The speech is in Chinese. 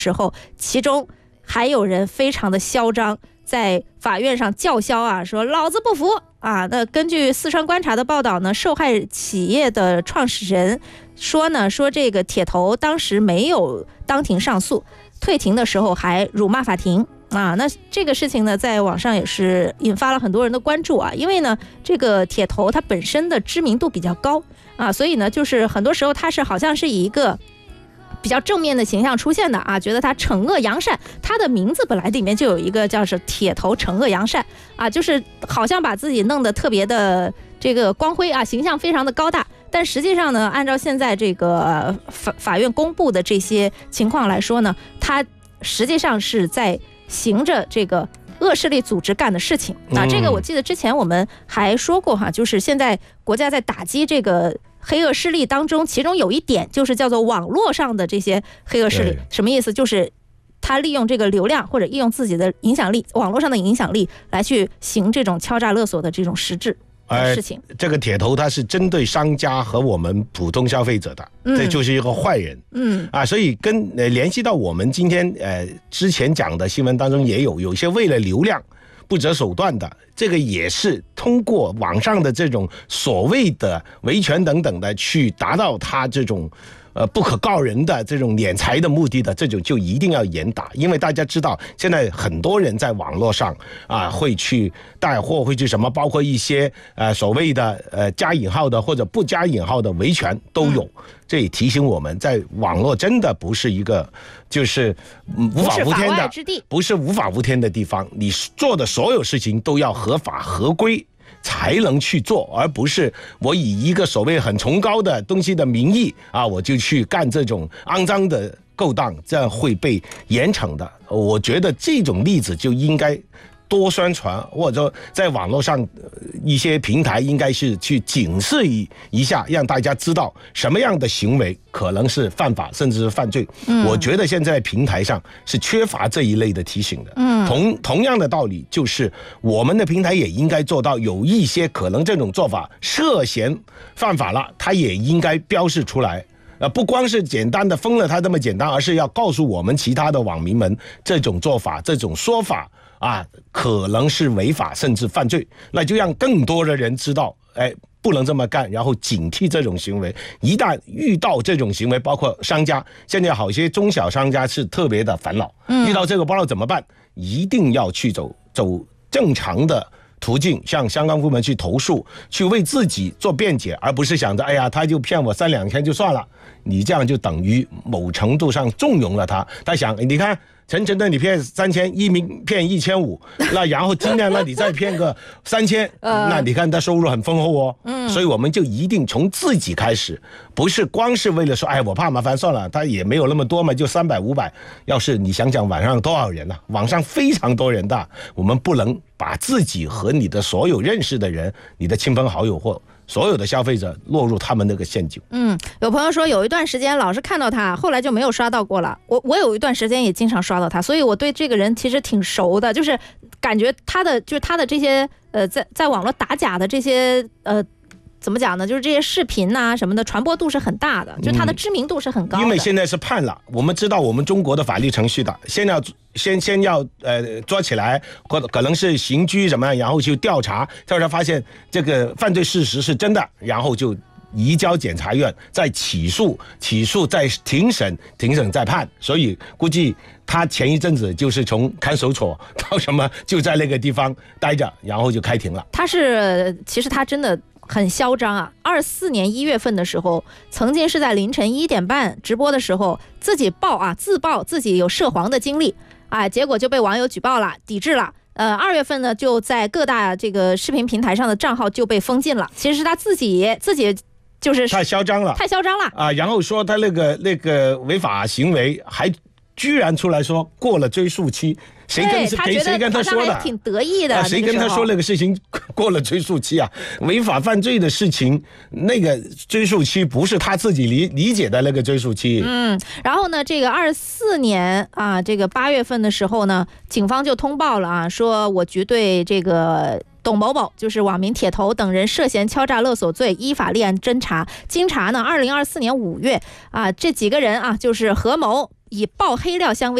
时候，其中还有人非常的嚣张，在法院上叫嚣啊，说老子不服啊！那根据四川观察的报道呢，受害企业的创始人说呢，说这个铁头当时没有当庭上诉，退庭的时候还辱骂法庭啊。那这个事情呢，在网上也是引发了很多人的关注啊，因为呢，这个铁头他本身的知名度比较高啊，所以呢，就是很多时候他是好像是以一个比较正面的形象出现的啊，觉得他惩恶扬善，他的名字本来里面就有一个叫是铁头惩恶扬善啊，就是好像把自己弄得特别的这个光辉啊，形象非常的高大。但实际上呢，按照现在这个法院公布的这些情况来说呢，他实际上是在行着这个恶势力组织干的事情啊。这个我记得之前我们还说过哈，就是现在国家在打击这个黑恶势力当中，其中有一点就是叫做网络上的这些黑恶势力。什么意思？就是他利用这个流量或者利用自己的影响力，网络上的影响力来去行这种敲诈勒索的这种实质事情。 这个铁头他是针对商家和我们普通消费者的，这就是一个坏人。所以联系到我们今天之前讲的新闻当中也有些为了流量不择手段的，这个也是通过网上的这种所谓的维权等等的去达到他这种不可告人的这种敛财的目的的，这种就一定要严打。因为大家知道现在很多人在网络上会去带货，会去什么，包括一些所谓的加引号的或者不加引号的维权都有。这也提醒我们，在网络真的不是一个就是无法无天的，不是无法无天的地方，你做的所有事情都要合法合规才能去做，而不是我以一个所谓很崇高的东西的名义我就去干这种肮脏的勾当，这样会被严惩的。我觉得这种例子就应该多宣传，或者说在网络上一些平台应该是去警示一下，让大家知道什么样的行为可能是犯法甚至是犯罪。我觉得现在平台上是缺乏这一类的提醒的。同样的道理，就是我们的平台也应该做到，有一些可能这种做法涉嫌犯法了，它也应该标示出来。不光是简单的封了它这么简单，而是要告诉我们其他的网民们，这种做法这种说法可能是违法甚至犯罪，那就让更多的人知道不能这么干，然后警惕这种行为。一旦遇到这种行为，包括商家，现在好些中小商家是特别的烦恼，遇到这个不知道怎么办，一定要去走正常的途径，向相关部门去投诉，去为自己做辩解，而不是想着他就骗我3-2天就算了，你这样就等于某程度上纵容了他。他想你看陈的你骗3000，一名骗1500，那然后今天呢你再骗个3000，那你看他收入很丰厚哦。所以我们就一定从自己开始，不是光是为了说我怕麻烦算了，他也没有那么多嘛，就300-500。要是你想想网上多少人网上非常多人的，我们不能把自己和你的所有认识的人，你的亲朋好友或所有的消费者落入他们那个陷阱。 有朋友说有一段时间老是看到他，后来就没有刷到过了。我有一段时间也经常刷到他，所以我对这个人其实挺熟的，就是感觉他的这些在网络打假的这些怎么讲呢？就是这些视频什么的传播度是很大的，就他的知名度是很高的。 因为现在是判了，我们知道我们中国的法律程序的，先要抓起来，或者可能是刑拘什么，然后去调查发现这个犯罪事实是真的，然后就移交检察院再起诉再庭审再判。所以估计他前一阵子就是从看守所到什么就在那个地方待着，然后就开庭了。 其实他真的很嚣张24年1月份的时候，曾经是在凌晨1点半直播的时候，自曝自己有涉黄的经历结果就被网友举报了，抵制了。2月份呢，就在各大这个视频平台上的账号就被封禁了。其实是他自己就是太嚣张了然后说他那个违法行为还居然出来说过了追诉期。谁跟他说的？ 挺得意的。 谁跟他说那个事情过了追诉期违法犯罪的事情，那个追诉期不是他自己理解的那个追诉期。 然后呢，这个24年这个8月份的时候呢，警方就通报了说我局对这个董某某，就是网民铁头等人涉嫌敲诈勒索罪，依法立案侦查。经查呢，2024年5月这几个人就是何某、 以爆黑料相